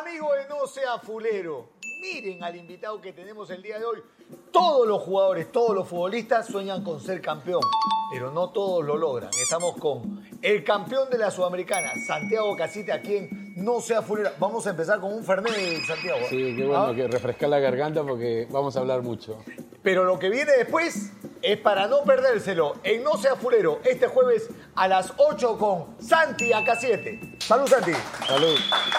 Amigo de No Sea Fulero, miren al invitado que tenemos el día de hoy. Todos los jugadores, todos los futbolistas sueñan con ser campeón, pero no todos lo logran. Estamos con el campeón de la Sudamericana, Santiago Cacitte, aquí en No Sea Fulero. Vamos a empezar con un Fernet, Santiago. Sí, qué bueno que refrescar la garganta porque vamos a hablar mucho. Pero lo que viene después es para no perdérselo. En No Sea Fulero, este jueves a las 8 con Santi Cacitte. Salud, Santi. Salud.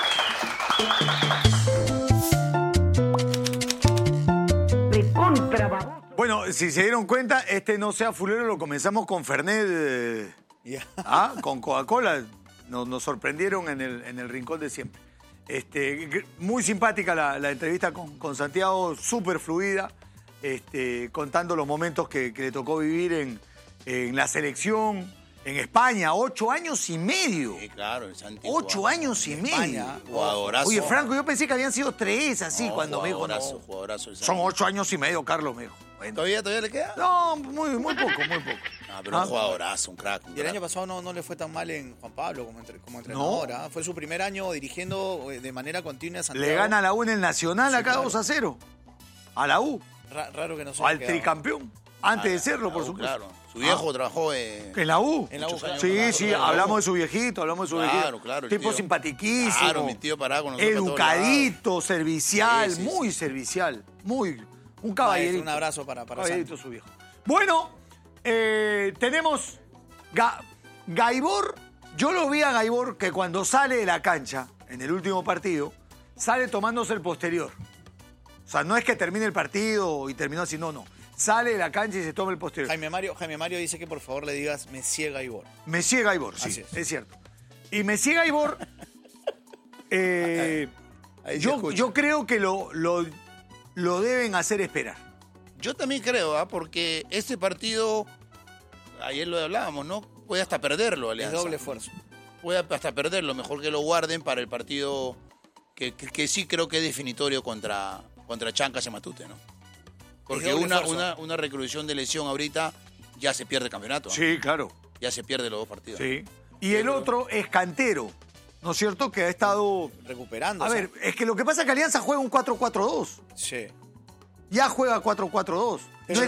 Bueno, si se dieron cuenta, este No Sea Fulero lo comenzamos con Fernet, con Coca-Cola. Nos sorprendieron en el rincón de siempre. Muy simpática la entrevista con Santiago, súper fluida, contando los momentos que le tocó vivir en la selección, en España, 8 años y medio. Sí, claro, en Santiago. 8 años y medio. Jugadorazo. Oye, Franco, yo pensé que habían sido 3 así cuando me dijo. Jugadorazo. Son 8 años y medio, Carlos, me dijo. Bueno. ¿Todavía le queda? No, muy poco. Pero un jugadorazo, un crack. Y el año pasado no le fue tan mal en Juan Pablo como entrenador. No. Fue su primer año dirigiendo de manera continua a Santiago. Le gana a la U en el Nacional acá, claro. 2-0. A la U. Raro que no se al tricampeón. Antes de serlo, por supuesto. Claro. Su viejo trabajó en la U. En la U, claro. Sí, hablamos de su viejito, Claro. Tipo simpatiquísimo. Claro, mi tío paraba con nosotros. Educadito, servicial, Sí. muy servicial. Un caballerito. Un abrazo para caballerito su viejo. Bueno, tenemos Gaibor. Yo lo vi a Gaibor que cuando sale de la cancha, en el último partido, sale tomándose el posterior. O sea, no es que termine el partido y terminó así, no. Sale de la cancha y se toma el posterior. Jaime Mario dice que por favor le digas Messier Gaibor. Messier Gaibor, sí, es cierto. Y Messier Gaibor, yo creo que lo deben hacer esperar. Yo también creo, porque este partido, ayer lo hablábamos, ¿no? Puede hasta perderlo, Alianza. Es doble esfuerzo. Puede hasta perderlo, mejor que lo guarden para el partido que sí creo que es definitorio contra Chancas y Matute, ¿no? Porque una reclusión de lesión ahorita ya se pierde el campeonato. Sí, claro. Ya se pierde los dos partidos. Sí. Y el otro es Cantero, ¿no es cierto? Que ha estado recuperando. A ver, es que lo que pasa es que Alianza juega un 4-4-2. Sí. Ya juega 4-4-2.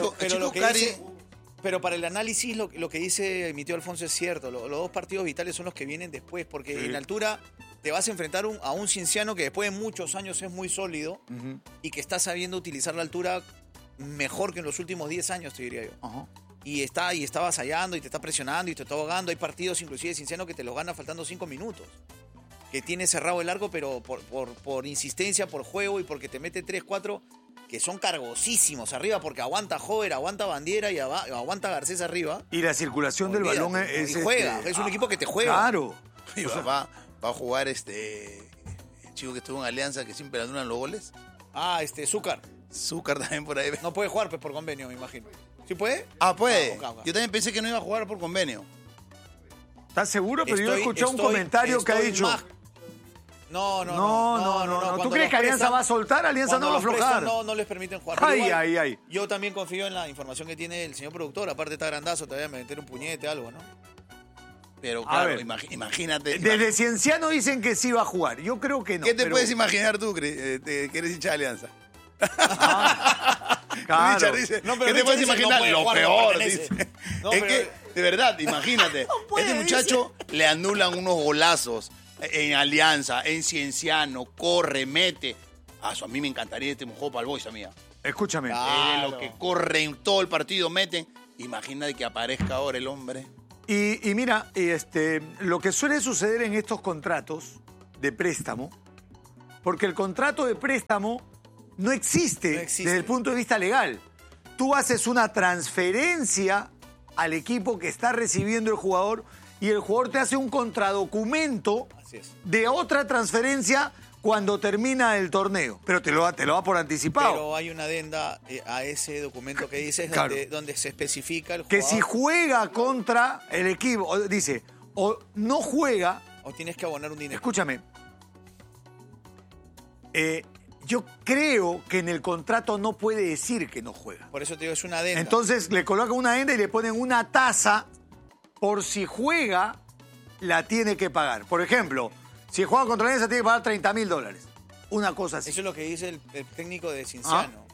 Pero para el análisis lo que dice mi tío Alfonso es cierto. Los dos partidos vitales son los que vienen después, porque en altura te vas a enfrentar a un Cienciano que después de muchos años es muy sólido y que está sabiendo utilizar la altura mejor que en los últimos 10 años, te diría yo. Y está avasallando y te está presionando y te está ahogando. Hay partidos inclusive de Cienciano que te los gana faltando 5 minutos. Que tiene cerrado el arco, pero por insistencia, por juego y porque te mete 3-4 que son cargosísimos arriba, porque aguanta Hover, aguanta Bandiera y aguanta Garcés arriba. Y la circulación del balón es... juega, es un equipo que te juega. Claro. Y va a jugar el chico que estuvo en Alianza, que siempre le anulan los goles. Zúcar. Zúcar también por ahí. No puede jugar pues por convenio, me imagino. ¿Sí puede? Puede. Okay. Yo también pensé que no iba a jugar por convenio. ¿Estás seguro? Pero yo he escuchado un comentario que ha dicho... No. ¿Tú crees que Alianza va a soltar? Alianza no va a aflojar. No les permiten jugar. Ay. Yo también confío en la información que tiene el señor productor. Aparte está grandazo, te voy a meter un puñete, algo, ¿no? Pero claro, imagínate. Desde Cienciano dicen que sí va a jugar. Yo creo que no. ¿Qué te puedes imaginar tú, que eres hincha de Alianza? Claro. Richard dice, ¿qué te puedes imaginar? Lo peor, dice. Es que, de verdad, imagínate. Este muchacho le anulan unos golazos en Alianza, en Cienciano, corre, mete. A mí me encantaría este juego para el Boys, amiga. Escúchame. Lo que corre en todo el partido, meten. Imagínate que aparezca ahora el hombre. Y mira, lo que suele suceder en estos contratos de préstamo, porque el contrato de préstamo no existe desde el punto de vista legal. Tú haces una transferencia al equipo que está recibiendo el jugador y el jugador te hace un contradocumento de otra transferencia cuando termina el torneo. Pero te lo da por anticipado. Pero hay una adenda a ese documento que dices donde se especifica el jugador. Que si juega contra el equipo, dice, o no juega... O tienes que abonar un dinero. Escúchame. Yo creo que en el contrato no puede decir que no juega. Por eso te digo, es una adenda. Entonces le colocan una adenda y le ponen una tasa por si juega, la tiene que pagar. Por ejemplo, si juega contra la Alianza tiene que pagar $30.000. una cosa así. Eso es lo que dice el técnico de Cienciano.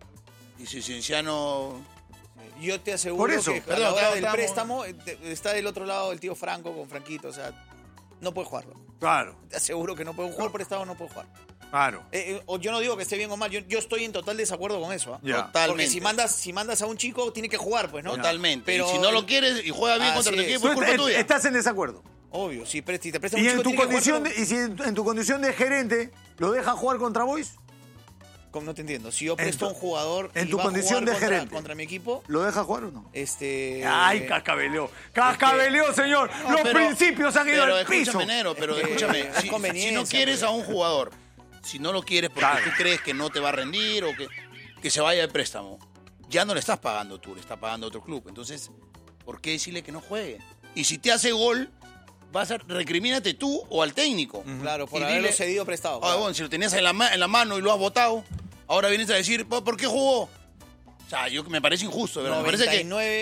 Y si Cienciano... Yo te aseguro Por eso. que a la hora del préstamo está del otro lado el tío Franco con Franquito. O sea, no puede jugarlo. Claro, Te aseguro que no puede jugar prestado, no puede jugar. claro. O yo no digo que esté bien o mal, yo estoy en total desacuerdo con eso. Ya. Porque si mandas a un chico, tiene que jugar, pues, ¿no? Totalmente. Pero y si no lo quieres y juega bien contra tu Así es. equipo, es culpa tuya. Estás en desacuerdo. Obvio, si te prestas Y un chico, en tu tiene que condición jugar, y si en tu condición de gerente lo dejas jugar contra Boys, no te entiendo. Si yo presto a un jugador en y tu va a condición jugar de contra, gerente. contra mi equipo, ¿lo dejas jugar o no? Ay, cascabeleó. Cascabeleó, señor. No, Los pero- principios han ido pero al piso. escúchame, Nero, pero escúchame. es Si conveniencia, no quieres pues. a un jugador, si no lo quieres porque Claro. tú crees que no te va a rendir o que se vaya de préstamo, ya no le estás pagando tú, le estás pagando a otro club. Entonces, ¿por qué decirle que no juegue? Y si te hace gol, recrimínate tú o al técnico. claro, por Y haberlo dile, cedido prestado. "Ah, claro. bueno, si lo tenías en la mano y lo has botado, ahora vienes a decir, ¿por qué jugó? O sea, me parece injusto, de verdad. Me parece que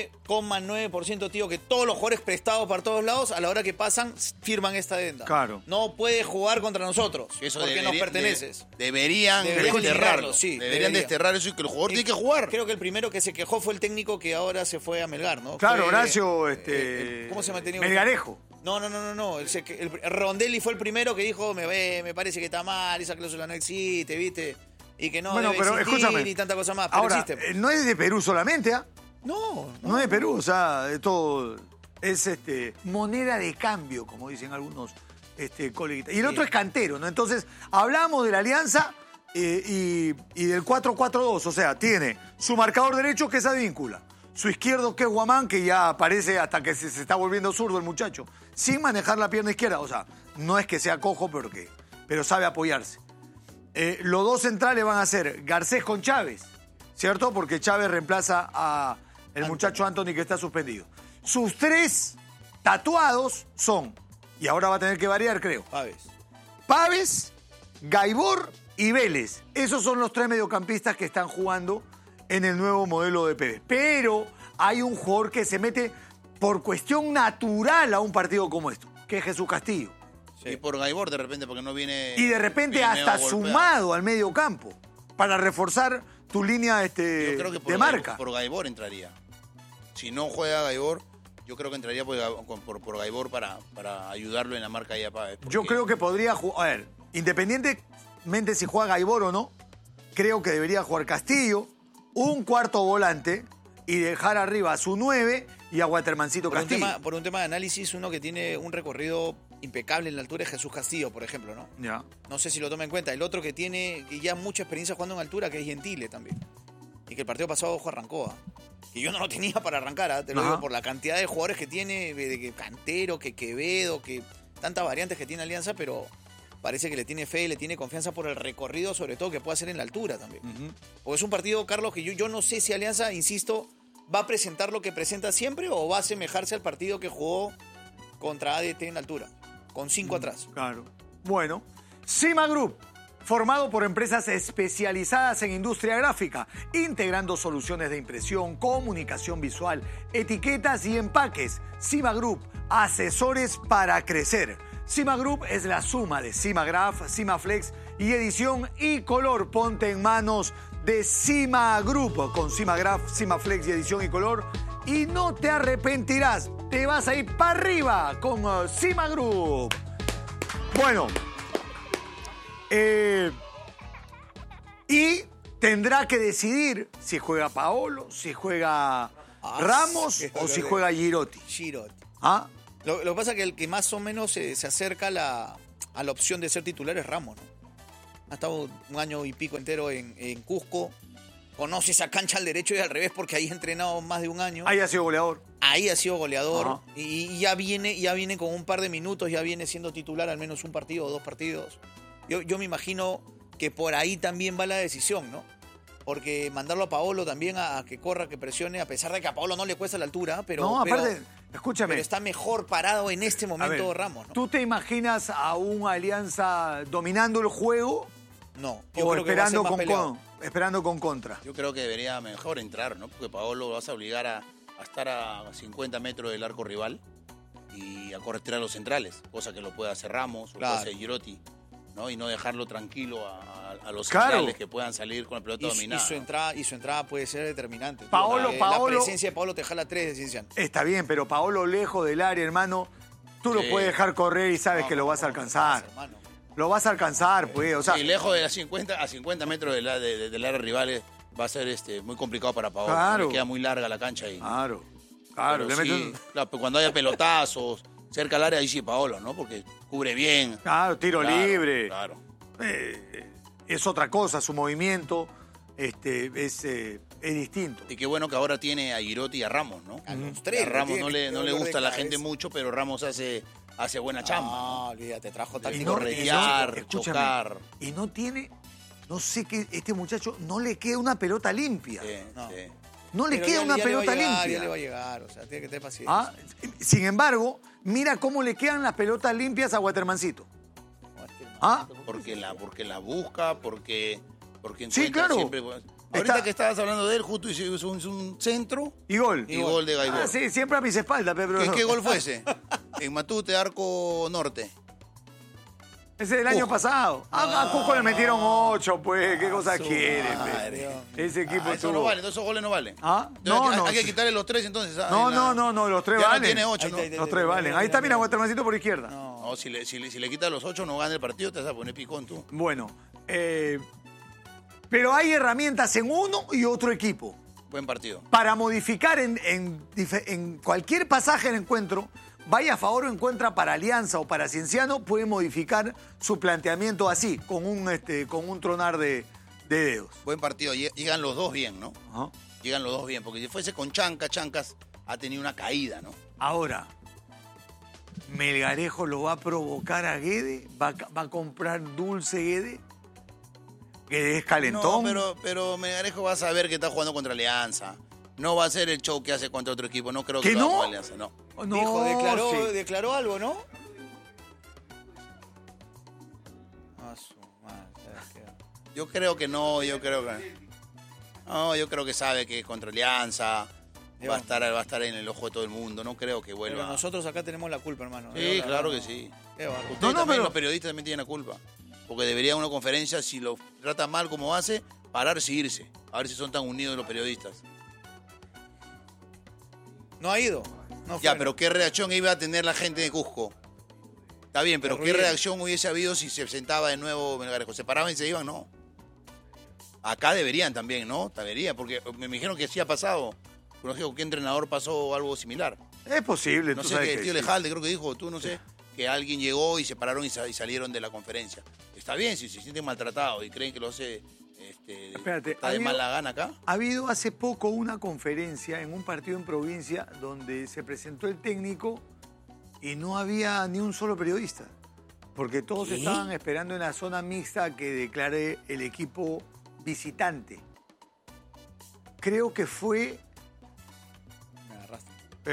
99,9%, tío, que todos los jugadores prestados para todos lados, a la hora que pasan, firman esta adenda. Claro. No puedes jugar contra nosotros, eso porque nos perteneces. Deberían Deberían desterrarlo. eliminarlo, sí, Deberían debería. desterrar eso y que el jugador tiene que jugar. Creo que el primero que se quejó fue el técnico que ahora se fue a Melgar, ¿no? Claro, Fue, Horacio, ¿cómo se llama el técnico? Melgarejo. No. El Rondelli fue el primero que dijo, me parece que está mal, esa cláusula no existe, ¿viste? Y que no Bueno, debe pero existir escúchame. y tanta cosa más, pero Ahora, existe. no es de Perú solamente, ¿ah? No. No es de Perú, o sea, todo es moneda de cambio, como dicen algunos coleguitas. Y el otro es cantero, ¿no? Entonces, hablamos de la alianza y del 4-4-2, o sea, tiene su marcador derecho que es Advíncula, su izquierdo que es Guamán, que ya aparece hasta que se está volviendo zurdo el muchacho, sin manejar la pierna izquierda, o sea, no es que sea cojo, pero sabe apoyarse. Los dos centrales van a ser Garcés con Chávez, ¿cierto? Porque Chávez reemplaza a el muchacho Anthony que está suspendido. Sus tres tatuados son, y ahora va a tener que variar, creo, Paves, Gaibor y Vélez. Esos son los tres mediocampistas que están jugando en el nuevo modelo de PB. Pero hay un jugador que se mete por cuestión natural a un partido como esto, que es Jesús Castillo. Y por Gaibor de repente, porque no viene... Y de repente viene hasta medio golpeado. sumado al medio campo para reforzar tu línea Yo creo que de marca. por Gaibor entraría. Si no juega Gaibor, yo creo que entraría por Gaibor para ayudarlo en la marca ahí a Páez. Yo creo que podría jugar, a ver, independientemente si juega Gaibor o no, creo que debería jugar Castillo, un cuarto volante y dejar arriba a su 9 y a Watermancito Castillo. Por un tema de análisis, uno que tiene un recorrido impecable en la altura es Jesús Castillo, por ejemplo, ¿no? Ya. No sé si lo toma en cuenta. El otro que tiene ya mucha experiencia jugando en altura, que es Gentile también. Y que el partido pasado ojo arrancó. Y yo no lo tenía para arrancar, te lo digo, por la cantidad de jugadores que tiene, de Cantero, que Quevedo, que tantas variantes que tiene Alianza, pero parece que le tiene fe y le tiene confianza por el recorrido, sobre todo que puede hacer en la altura también. Porque es un partido, Carlos, que yo no sé si Alianza, insisto, va a presentar lo que presenta siempre o va a asemejarse al partido que jugó contra ADT en altura, con 5 atrás. Claro. Bueno, Cima Group, formado por empresas especializadas en industria gráfica, integrando soluciones de impresión, comunicación visual, etiquetas y empaques. Cima Group, asesores para crecer. Cima Group es la suma de Cimagraph, Cimaflex y edición y color. Ponte en manos de Cima Group con Cimagraph, Cimaflex y edición y color y no te arrepentirás. Te vas a ir para arriba con Cima Group. Bueno, y tendrá que decidir si juega Paolo, si juega Ramos o si juega Girotti. ¿Ah? Lo que pasa es que el que más o menos se acerca a la opción de ser titular es Ramos, ¿no? Ha estado un año y pico entero en Cusco. Conoce esa cancha al derecho y al revés porque ahí ha entrenado más de un año. Ahí ha sido goleador. Ahí ha sido goleador. Ajá. Y ya viene con un par de minutos, ya viene siendo titular al menos un partido o 2 partidos. Yo me imagino que por ahí también va la decisión, ¿no? Porque mandarlo a Paolo también a que corra, que presione, a pesar de que a Paolo no le cuesta la altura, pero, No, aparte, escúchame. pero está mejor parado en este A momento ver, Ramos, ¿no? ¿tú te imaginas a una Alianza dominando el juego No, o creo que va a ser esperando más peleado. esperando con contra? Yo creo que debería mejor entrar, ¿no? Porque Paolo lo vas a obligar a estar a 50 metros del arco rival y a correr a los centrales, cosa que lo puede hacer Ramos o Claro. puede hacer Girotti. ¿no? Y no dejarlo tranquilo a los Claro. centrales que puedan salir con la pelota dominada. Y su entrada puede ser determinante. Paolo- La presencia de Paolo te jala 3 de Cienciano. Está bien, pero Paolo lejos del área, hermano, tú lo puedes dejar correr y sabes que lo vas a alcanzar. Hermano. Lo vas a alcanzar, pues. O sea, Y lejos de las 50 metros del área rivales va a ser muy complicado para Paolo. Claro. Le queda muy larga la cancha ahí. Claro. Pero le sí, meten- claro, pero cuando haya pelotazos cerca al área, ahí sí Paolo, ¿no? Porque cubre bien. Claro, tiro Claro, libre. Claro. Es otra cosa, su movimiento es distinto. Y qué bueno que ahora tiene a Girotti y a Ramos, ¿no? A los tres A Ramos tiene, no le dolor gusta a de la gente cabeza. mucho, pero Ramos hace buena chamba. No, olvídate, trajo Y táctico. corretear, escúchame, chocar. y no tiene, no sé qué, este muchacho no le queda una pelota limpia. Sí, No. sí. No le Pero queda ya- una ya le va a pelota llegar, limpia. Ya le va a llegar, o sea, tiene que tener paciencia. ¿Ah? Sin embargo, mira cómo le quedan las pelotas limpias a Watermancito. ¿Ah? Porque la busca, porque Sí, encuentra claro. siempre. Ahorita que estabas hablando de él, justo hizo un centro Y gol. y gol de Gaibor. Ah, sí, siempre a mis espaldas, pero ¿Qué gol fue ese? En Matute, Arco Norte. ese del año pasado. A Cusco le metieron 8, pues. ¿Qué cosa quiere? madre. Ese equipo Eso tuvo. no vale, esos goles no valen. ¿Ah? Entonces, No, hay que sí. quitarle los 3 entonces. No, los 3 Ya valen. no tiene 8, ¿no? Ahí está, Los 3 valen. Ahí está, mira, Watermancito por izquierda. No, si le quitas los 8 no gana el partido, te vas a poner picón tú. Bueno, pero hay herramientas en uno y otro equipo Buen partido. para modificar en cualquier pasaje del encuentro, vaya a favor o en contra para Alianza o para Cienciano, puede modificar su planteamiento así, con un tronar de dedos. Buen partido. Llegan los dos bien, ¿no? Ajá. Llegan los dos bien. Porque si fuese con Chancas ha tenido una caída, ¿no? Ahora, Melgarejo lo va a provocar a Guede, va a comprar dulce Guede. Guede es calentón. No, pero Melgarejo va a saber que está jugando contra Alianza. No va a ser el show que hace contra otro equipo. No creo que ¿Que lo haga no? con Alianza, no. No, Dijo, sí. declaró algo, ¿no? Ah, su madre, ¿sabes qué? Yo creo que no, yo creo que sabe que contra Alianza va a estar en el ojo de todo el mundo. No creo que vuelva. Pero nosotros acá tenemos la culpa, hermano. Sí, La claro verdad, que sí. Qué bárbaro. Ustedes No, también, pero- los periodistas también tienen la culpa. Porque debería una conferencia, si lo trata mal como hace, pararse e irse. A ver si son tan unidos los periodistas. No ha ido. No Ya, fue. pero ¿qué reacción iba a tener la gente de Cusco? Está bien, pero ¿qué Terrible. reacción hubiese habido si se sentaba de nuevo Melgarejo? ¿Se paraban y se iban? No. Acá deberían también, ¿no? Deberían, porque me dijeron que sí ha pasado. No sé con qué entrenador pasó algo similar. Es posible, No tú sé, sabes que el que tío sí. Lejalde creo que dijo, tú no sé, que alguien llegó y se pararon y salieron de la conferencia. Está bien, si se sienten maltratados y creen que lo hace Espérate, está de ¿ha mala gana acá. Ha habido hace poco una conferencia en un partido en provincia donde se presentó el técnico y no había ni un solo periodista. Porque todos estaban esperando en la zona mixta que declare el equipo visitante. Creo que fue... Me agarraste.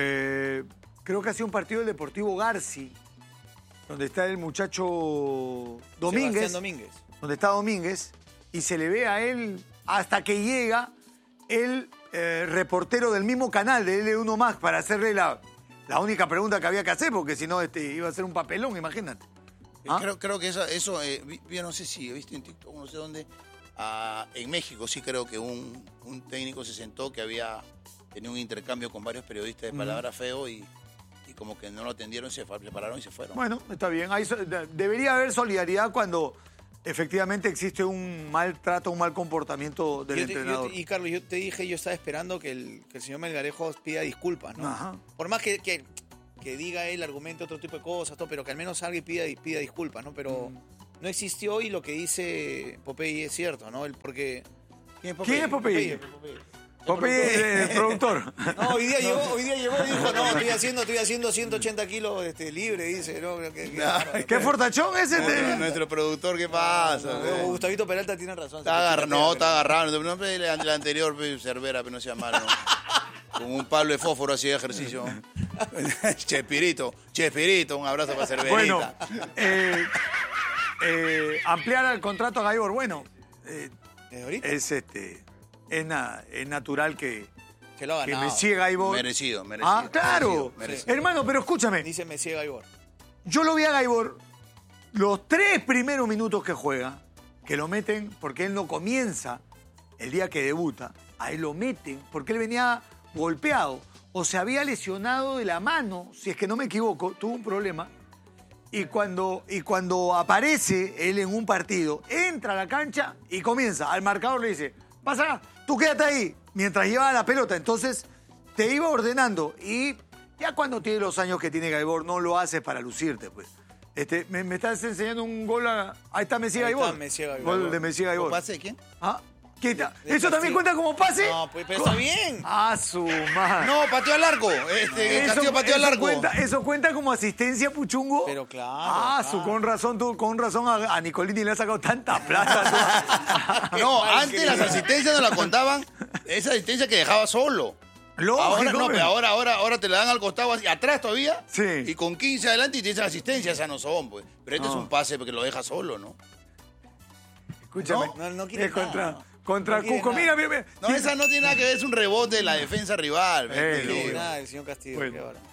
creo que ha sido un partido del Deportivo Garci, donde está el muchacho Domínguez. Sebastián Domínguez. Donde está Domínguez, y se le ve a él hasta que llega el reportero del mismo canal de L1 Más para hacerle la única pregunta que había que hacer, porque si no iba a ser un papelón, imagínate. ¿Ah? Creo que eso yo no sé si he visto en TikTok, no sé dónde, en México sí creo que un técnico se sentó que había tenido un intercambio con varios periodistas de palabra feo y como que no lo atendieron, se prepararon y se fueron. Bueno, está bien. Debería haber solidaridad cuando efectivamente existe un mal trato, un mal comportamiento del entrenador. Y Carlos, yo te dije, yo estaba esperando que el señor Melgarejo pida disculpas, ¿no? Ajá. Por más que diga él, argumente otro tipo de cosas, todo, pero que al menos alguien pida disculpas, ¿no? Pero no existió, y lo que dice Popeye es cierto, ¿no? Porque... ¿Quién es Popeye? Popeye, el productor. No, hoy día llegó y dijo, no, estoy haciendo 180 kilos libre, dice, ¿no? ¿Qué fortachón es este? Nuestro productor, ¿qué pasa? Gustavito Peralta tiene razón. Está agarrado. No, el anterior, Cervera, pero no sea malo. Con un palo de fósforo hacía ejercicio. Chespirito, un abrazo para Cerverita. Bueno, ampliar el contrato a Gaibor, bueno, ¿Desde ahorita? es natural que lo ha ganado. Messier Gaibor... Merecido. Ah, claro. merecido. Hermano, pero escúchame, Dice Messier Gaibor. yo lo vi a Gaibor Los 3 primeros minutos que juega, que lo meten porque él no comienza el día que debuta, a él lo meten porque él venía golpeado o se había lesionado de la mano, si es que no me equivoco, tuvo un problema. Y cuando aparece él en un partido, entra a la cancha y comienza. Al marcador le dice, pasa, tú quédate ahí, mientras llevaba la pelota. Entonces te iba ordenando y ya cuando tiene los años que tiene Gaibor, no lo haces para lucirte, pues. Me estás enseñando un gol ahí está Messi Gaibor. Gol de Messi Gaibor. ¿Pase de quién? ¿Ah? ¿Eso también cuenta como pase? No, pues, pero está bien. Ah, su madre. No, pateó al arco. Castillo pateó al arco. ¿Eso cuenta como asistencia, Puchungo? Pero claro. Ah, claro. con razón a Nicolini le ha sacado tanta plata. No, antes las asistencias no las contaban. Esa asistencia que dejaba solo. Lógico, Ahora no, pero ahora te la dan al costado, así, atrás todavía. Sí. Y con 15 adelante y tienes asistencias, esas no son, pues. Pero este No. es un pase porque lo deja solo, ¿no? Escúchame. No quiere es contra No quiere Cusco. nada. Mira. No, esa no tiene nada que ver, es un rebote de la defensa rival. No no, quiere no. nada el señor Castillo. Bueno. qué hora.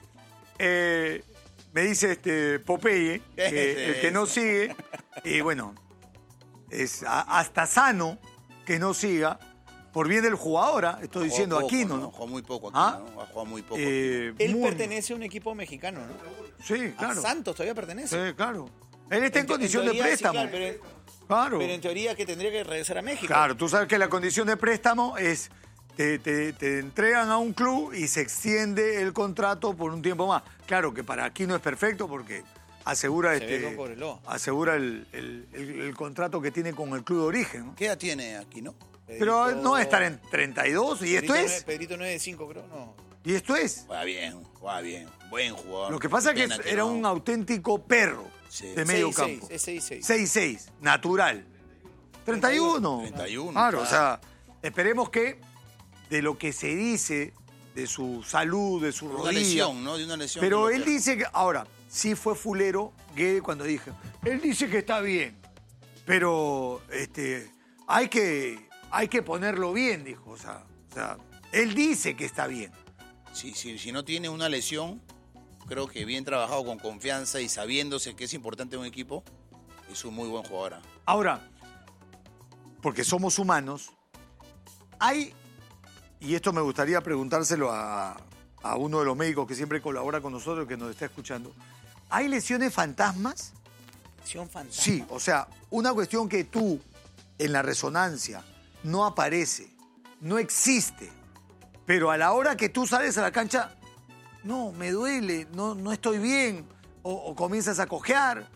Me dice Popeye, que el que no sigue, y bueno, es hasta sano que no siga, por bien del jugador, estoy diciendo Jugó poco, Aquino, ¿no? Jugó muy poco aquí, ¿Ah? ¿no? Ha jugado muy poco. Él muy- pertenece a un equipo mexicano, ¿no? Sí, claro. A Santos todavía pertenece. Sí, claro. Él está en condición de teoría, sí, préstamo. claro, Claro. pero en teoría que tendría que regresar a México. Claro, tú sabes que la condición de préstamo es te entregan a un club y se extiende el contrato por un tiempo más. Claro que para aquí no es perfecto porque asegura Se ve con Cobreloa. asegura el contrato que tiene con el club de origen, ¿no? ¿Qué edad tiene aquí, no? Pero no va a estar en 32 y esto es. Pedrito 9-5, creo, no. Y esto es. Juega bien. Buen jugador. Lo que pasa es que Pena era no. un auténtico perro Sí. de medio 6-6, campo. es 6-6. 6-6, natural. 31. 31, Claro, o claro. sea, esperemos que de lo que se dice de su salud, de su Una rodilla. lesión, ¿no? De una lesión. Pero que él lo- dice que, ahora, sí fue fulero, Guede, cuando dije, él dice que está bien, pero hay que ponerlo bien, dijo. O sea, él dice que está bien. Si no tiene una lesión, creo que bien trabajado con confianza y sabiéndose que es importante en un equipo, es un muy buen jugador. Ahora, porque somos humanos, hay, y esto me gustaría preguntárselo a uno de los médicos que siempre colabora con nosotros, que nos está escuchando, ¿hay lesiones fantasmas? Lesión fantasma. Sí, o sea, una cuestión que tú en la resonancia no aparece, no existe, pero a la hora que tú sales a la cancha, no, me duele, no estoy bien, o comienzas a cojear.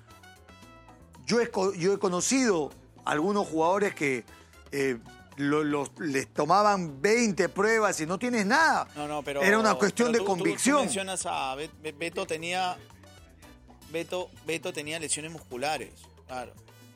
Yo he conocido algunos jugadores que les tomaban 20 pruebas y no tienes nada. No, pero... Era una cuestión pero de tú convicción. mencionas a Beto tenía lesiones musculares, claro.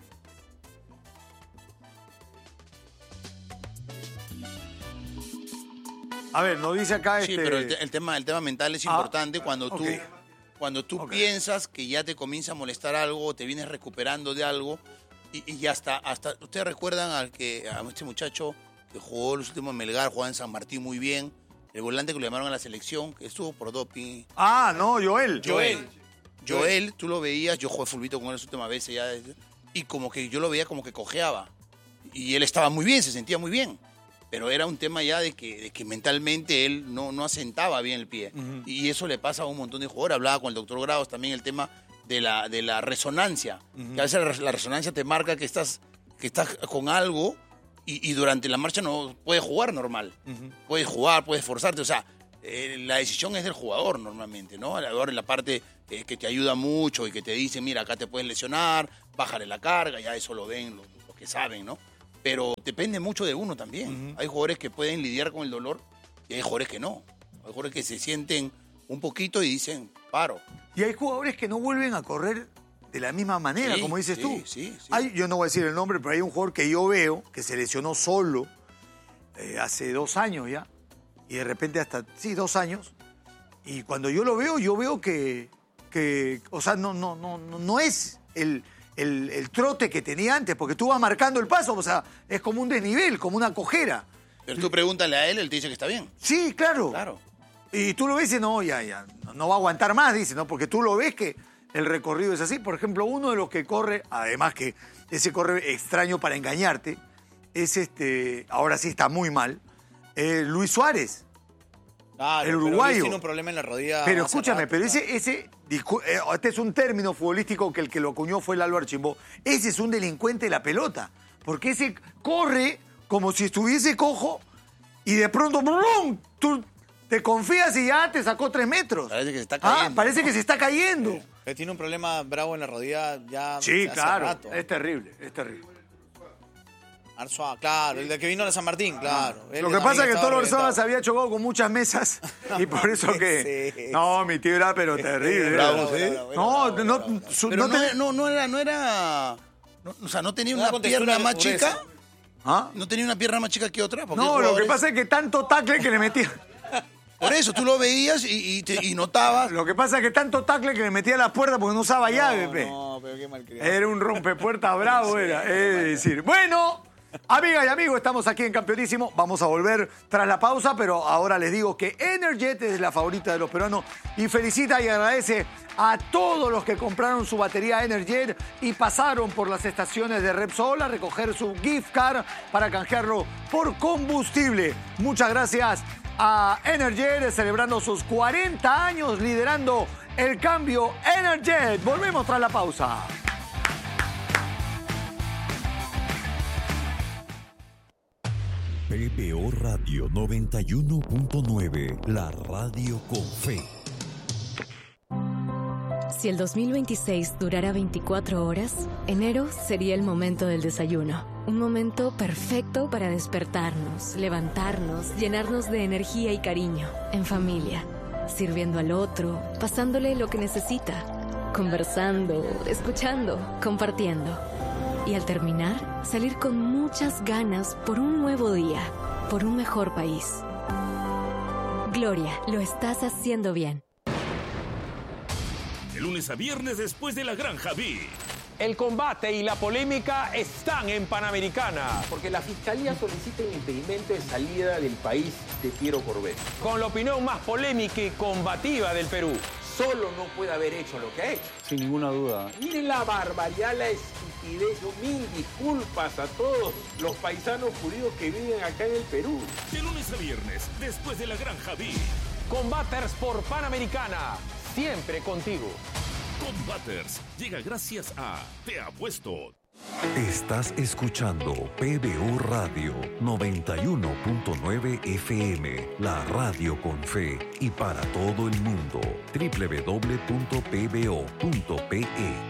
A ver, nos dice acá Sí, pero el tema mental es importante cuando tú, ok. cuando tú Ok. piensas que ya te comienza a molestar algo, te vienes recuperando de algo y ya hasta ustedes recuerdan a este muchacho que jugó los últimos en Melgar, jugaba en San Martín muy bien, el volante que lo llamaron a la selección, que estuvo por doping. Ah, no, Joel. Joel, tú lo veías, yo jugué fulbito con él las últimas veces ya, y como que yo lo veía como que cojeaba. Y él estaba muy bien, se sentía muy bien. Pero era un tema ya de que mentalmente él no asentaba bien el pie. Y eso le pasa a un montón de jugadores. Hablaba con el doctor Grados también el tema de la resonancia. Que a veces la resonancia te marca que estás con algo y durante la marcha no puedes jugar normal. Puedes jugar, puedes esforzarte. O sea, la decisión es del jugador normalmente, ¿no? Ahora en la parte que te ayuda mucho y que te dice, mira, acá te puedes lesionar, bájale la carga, ya eso lo ven los que saben, ¿no? Pero depende mucho de uno también. Hay jugadores que pueden lidiar con el dolor y hay jugadores que no. Hay jugadores que se sienten un poquito y dicen, paro. Y hay jugadores que no vuelven a correr de la misma manera, Sí, como dices sí, tú. sí. Yo no voy a decir el nombre, pero hay un jugador que yo veo que se lesionó solo hace 2 años ya. Y de repente hasta, 2 años. Y cuando yo lo veo, que o sea, no es el trote que tenía antes, porque tú vas marcando el paso, o sea, es como un desnivel, como una cojera. Pero tú pregúntale a él te dice que está bien. Sí, claro. Claro. Y tú lo ves y no va a aguantar más, dice, ¿no? Porque tú lo ves que el recorrido es así. Por ejemplo, uno de los que corre, además que ese corre extraño para engañarte, es ahora sí está muy mal, Luis Suárez. Claro, el uruguayo. Luis tiene un problema en la rodilla. Pero escúchame, pero este es un término futbolístico que el que lo acuñó fue Lalo Archimbó. Ese es un delincuente de la pelota. Porque ese corre como si estuviese cojo y de pronto ¡brum! Tú te confías y ya te sacó 3 metros. Parece que se está cayendo. Parece que se está cayendo. Tiene un problema bravo en la rodilla ya Sí, hace claro. rato. Es terrible, es terrible. Arzuaga, claro, el de que vino a San Martín, claro. Lo que pasa es que Toro Arzuaga se había chocado con muchas mesas y por eso que... Sí. No, mi tío era pero terrible. Bravo, ¿sí? No tenía Una una pierna más gruesa. chica. ¿Ah? ¿No tenía una pierna más chica que otra? Porque No, lo que pasa es que tanto tackle que le metía... Por eso, tú lo veías y notabas. Lo que pasa es que tanto tackle que le metía a la puerta porque no usaba llave, pe. No, pero qué malcriado. Era un rompepuertas bravo, era. Es decir, bueno, amigas y amigos, estamos aquí en Campeonísimo. Vamos a volver tras la pausa, pero ahora les digo que Energet es la favorita de los peruanos y felicita y agradece a todos los que compraron su batería Energet y pasaron por las estaciones de Repsol a recoger su gift card para canjearlo por combustible. Muchas gracias a Energet celebrando sus 40 años liderando el cambio Energet. Volvemos tras la pausa. PBO Radio 91.9, la radio con fe. Si el 2026 durara 24 horas, enero sería el momento del desayuno. Un momento perfecto para despertarnos, levantarnos, llenarnos de energía y cariño, en familia, sirviendo al otro, pasándole lo que necesita, conversando, escuchando, compartiendo. Y al terminar, salir con muchas ganas por un nuevo día, por un mejor país. Gloria, lo estás haciendo bien. De lunes a viernes después de la Granja B. El combate y la polémica están en Panamericana. Porque la Fiscalía solicita el impedimento de salida del país de Piero Corbet. Con la opinión más polémica y combativa del Perú. Solo no puede haber hecho lo que ha hecho. Sin ninguna duda. Miren la barbaridad, la estupidez. Yo mil disculpas a todos los paisanos judíos que viven acá en el Perú. De lunes a viernes después de la Granja B. Combaters por Panamericana. Siempre contigo. Combaters llega gracias a Te Apuesto. Estás escuchando PBO Radio 91.9 FM, la radio con fe y para todo el mundo. www.pbo.pe.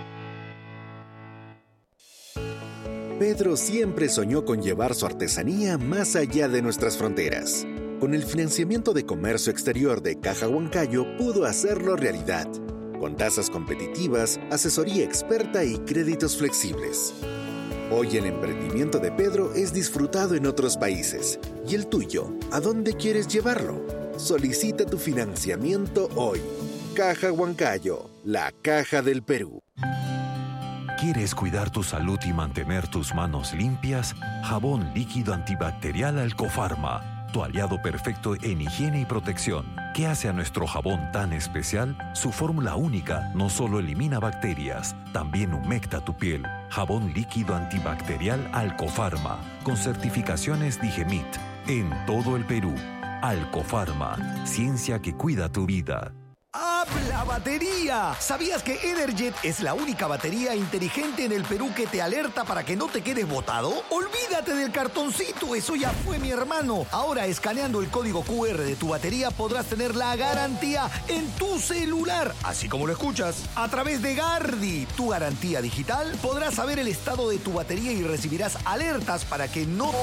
Pedro siempre soñó con llevar su artesanía más allá de nuestras fronteras. Con el financiamiento de comercio exterior de Caja Huancayo pudo hacerlo realidad. Con tasas competitivas, asesoría experta y créditos flexibles. Hoy el emprendimiento de Pedro es disfrutado en otros países. ¿Y el tuyo? ¿A dónde quieres llevarlo? Solicita tu financiamiento hoy. Caja Huancayo, la caja del Perú. ¿Quieres cuidar tu salud y mantener tus manos limpias? Jabón líquido antibacterial Alcofarma. Tu aliado perfecto en higiene y protección. ¿Qué hace a nuestro jabón tan especial? Su fórmula única no solo elimina bacterias, también humecta tu piel. Jabón líquido antibacterial Alcofarma, con certificaciones Digemit. En todo el Perú. Alcofarma, ciencia que cuida tu vida. ¡Habla batería! ¿Sabías que Energet es la única batería inteligente en el Perú que te alerta para que no te quedes botado? ¡Olvídate del cartoncito! Eso ya fue, mi hermano. Ahora, escaneando el código QR de tu batería, podrás tener la garantía en tu celular. Así como lo escuchas. A través de Gardi, tu garantía digital, podrás saber el estado de tu batería y recibirás alertas para que no